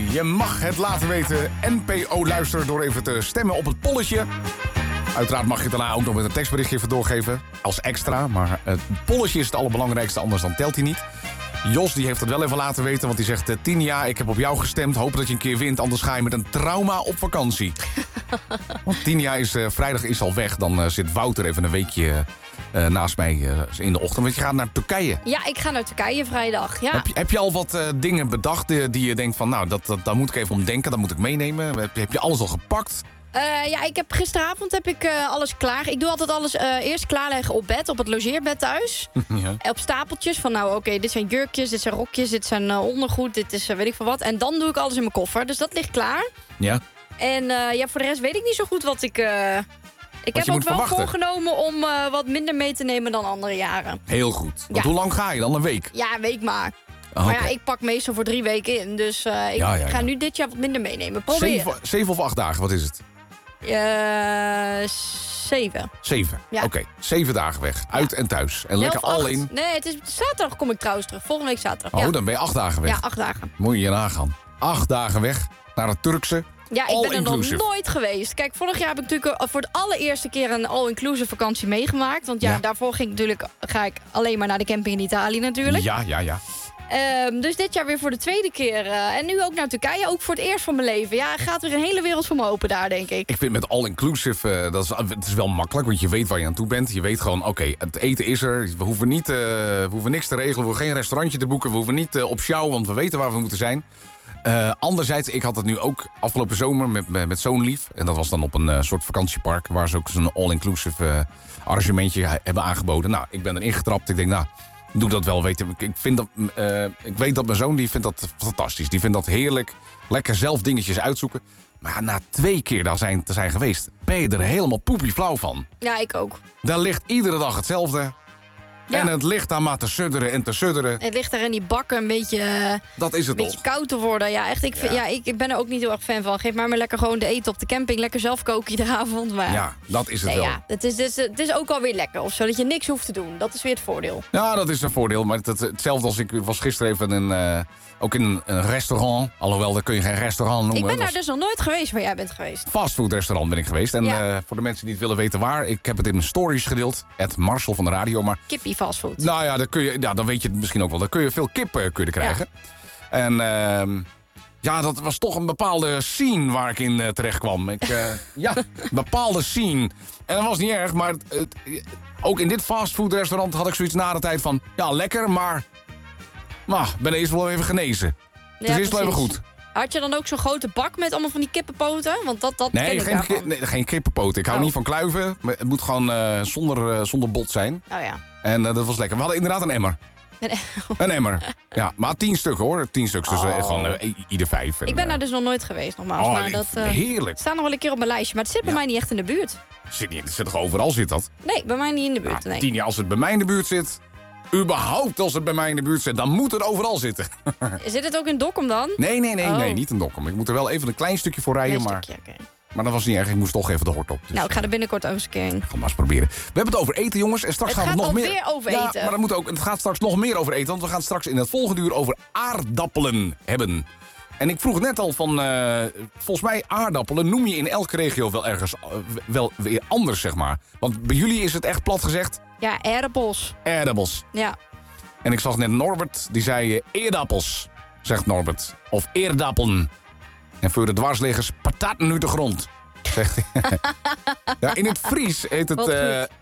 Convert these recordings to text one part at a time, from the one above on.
Je mag het laten weten. NPO luisteren door even te stemmen op het polletje. Uiteraard mag je het daarna ook nog met een tekstberichtje even doorgeven. Als extra, maar het polletje is het allerbelangrijkste, anders dan telt hij niet. Jos die heeft het wel even laten weten, want die zegt... Tinia, ik heb op jou gestemd, hoop dat je een keer wint... anders ga je met een trauma op vakantie. Want Tinia is vrijdag is al weg, dan zit Wouter even een weekje... naast mij in de ochtend, want je gaat naar Turkije. Ja, ik ga naar Turkije vrijdag, ja. Heb je al wat dingen bedacht die je denkt van... nou, daar moet ik even om denken, dat moet ik meenemen? Heb je alles al gepakt? Ja, gisteravond heb ik alles klaar. Ik doe altijd alles eerst klaarleggen op bed, op het logeerbed thuis. Ja. Op stapeltjes van oké, dit zijn jurkjes, dit zijn rokjes, dit zijn ondergoed, dit is weet ik veel wat. En dan doe ik alles in mijn koffer, dus dat ligt klaar. Ja. En voor de rest weet ik niet zo goed wat ik... Ik heb ook wel voorgenomen om wat minder mee te nemen dan andere jaren. Heel goed. Want hoe lang ga je dan? Een week? Ja, een week maar. Oh, maar ja, ik pak meestal voor 3 weken in. Dus ik ga nu dit jaar wat minder meenemen. Probeer. 7 of 8 dagen, wat is het? 7. 7, ja. Oké. 7 dagen weg. Uit en thuis. En lekker al in. Nee, het is zaterdag kom ik trouwens terug. Volgende week zaterdag. Oh, dan ben je 8 dagen weg. Ja, 8 dagen. Moet je nagaan. 8 dagen weg naar het Turkse. Ja, ik ben er nog nooit geweest. Kijk, vorig jaar heb ik natuurlijk voor de allereerste keer een all-inclusive vakantie meegemaakt. Want daarvoor ga ik alleen maar naar de camping in Italië natuurlijk. Ja. Dus dit jaar weer voor de tweede keer. En nu ook naar Turkije, ook voor het eerst van mijn leven. Ja, gaat weer een hele wereld voor me open daar, denk ik. Ik vind met all-inclusive, het is wel makkelijk, want je weet waar je aan toe bent. Je weet gewoon, oké, het eten is er. We hoeven niks te regelen, we hoeven geen restaurantje te boeken. We hoeven niet op sjouw, want we weten waar we moeten zijn. Anderzijds, ik had het nu ook afgelopen zomer met zo'n lief. En dat was dan op een soort vakantiepark... waar ze ook zo'n all-inclusive arrangementje hebben aangeboden. Nou, ik ben erin getrapt. Ik denk, nou, doe dat wel. Ik weet dat mijn zoon, die vindt dat fantastisch. Die vindt dat heerlijk. Lekker zelf dingetjes uitzoeken. Maar na 2 keer daar te zijn geweest... ben je er helemaal poepieflauw van. Ja, ik ook. Daar ligt iedere dag hetzelfde... Ja. En het ligt daar maar te sudderen en te sudderen. Het ligt daar in die bakken een beetje, dat is het een beetje koud te worden. Ja, echt, ik ben er ook niet heel erg fan van. Geef maar lekker gewoon de eten op de camping. Lekker zelf koken iedere avond. Maar... Ja, dat is het wel. Ja, het is ook alweer lekker. Of zo, dat je niks hoeft te doen. Dat is weer het voordeel. Ja, dat is een voordeel. Maar hetzelfde als ik was gisteren even ook in een restaurant. Alhoewel, daar kun je geen restaurant noemen. Ik ben daar dus nog nooit geweest waar jij bent geweest. Fastfoodrestaurant ben ik geweest. En voor de mensen die het willen weten waar... ik heb het in mijn stories gedeeld. Marcel van de radio. Maar Kippie fastfood. Nou ja, dan weet je het misschien ook wel. Dan kun je veel kip krijgen. Ja. En dat was toch een bepaalde scene waar ik in terecht kwam. Een bepaalde scene. En dat was niet erg, maar ook in dit fastfoodrestaurant had ik zoiets na de tijd van... Ja, lekker, maar ben eerst wel even genezen. Ja, dus eerst wel even goed. Had je dan ook zo'n grote bak met allemaal van die kippenpoten? Want dat nee, geen kippenpoten. Ik hou niet van kluiven. Maar het moet gewoon zonder bot zijn. Oh ja. En dat was lekker. We hadden inderdaad een emmer. Een emmer. Ja, maar 10 stuks hoor. 10 stuks, dus gewoon ieder 5. Ik ben daar dus nog nooit geweest, nogmaals. Maar dat heerlijk. staat nog wel een keer op mijn lijstje. Maar het zit bij mij niet echt in de buurt. Het zit toch overal, zit dat? Nee, bij mij niet in de buurt. Nee. Tinia, als het bij mij in de buurt zit... überhaupt als het bij mij in de buurt zit, dan moet het overal zitten. Zit het ook in Dokkum dan? Nee, niet in Dokkum. Ik moet er wel even een klein stukje voor rijden, maar... Maar dat was niet erg, ik moest toch even de hort op. Dus, ik ga er binnenkort ook eens een keer in. Ga maar eens proberen. We hebben het over eten, jongens. En straks gaan we nog meer... Het gaat alweer over eten. Maar dat moet ook. Het gaat straks nog meer over eten. Want we gaan straks in het volgende uur over aardappelen hebben. En ik vroeg net al van... volgens mij aardappelen noem je in elke regio wel ergens... wel weer anders, zeg maar. Want bij jullie is het echt plat gezegd... Ja, aardappels. Aardappels. Ja. En ik zag net Norbert, die zei eerdappels, zegt Norbert. Of eerdappelen. En voor de dwarsliggers, pataten uit de grond, zegt hij. Ja, in het Fries heet het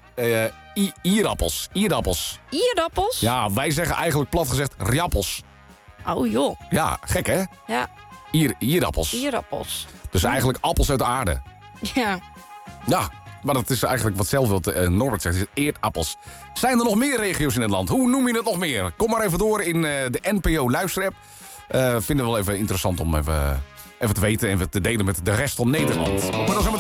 ierappels. Ierappels. Ierappels? Ja, wij zeggen eigenlijk plat gezegd riappels. Oh joh. Ja, gek hè? Ja. Ierappels. Ierappels. Dus eigenlijk appels uit de aarde. Ja. Ja, maar dat is eigenlijk wat zelf Norbert zegt, is eerdappels. Zijn er nog meer regio's in het land? Hoe noem je het nog meer? Kom maar even door in de NPO luisterapp. Vinden we wel even interessant om even te weten en te delen met de rest van Nederland. Maar dan